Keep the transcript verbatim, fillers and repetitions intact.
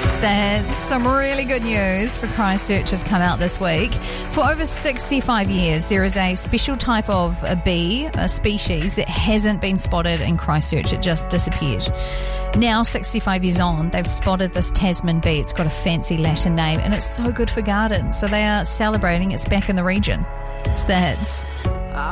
That some really good news for Christchurch has come out this week. For over sixty-five years, there is a special type of a bee, a species that hasn't been spotted in Christchurch. It just disappeared. Now, sixty-five years on, they've spotted this Tasman bee. It's got a fancy Latin name, and it's so good for gardens. So they are celebrating it's back in the region. It's the hits.